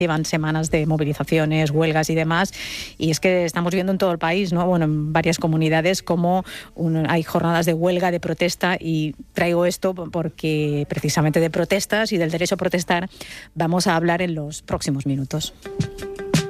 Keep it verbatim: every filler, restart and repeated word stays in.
Llevan semanas de movilizaciones, huelgas y demás, y es que estamos viendo en todo el país, ¿no? Bueno, en varias comunidades, como un, hay jornadas de huelga, de protesta, y traigo esto porque precisamente de protestas y del derecho a protestar vamos a hablar en los próximos minutos.